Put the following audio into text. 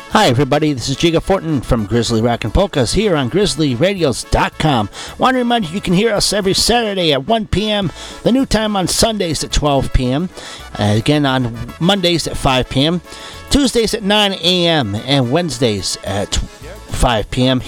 Hi everybody, this is Jiga Fortin from Grizzly Rock and Polkas here on GrizzlyRadios.com. Want to remind you can hear us every Saturday at 1 p.m., the new time on Sundays at 12 p.m., again on Mondays at 5 p.m., Tuesdays at 9 a.m., and Wednesdays at 5 p.m.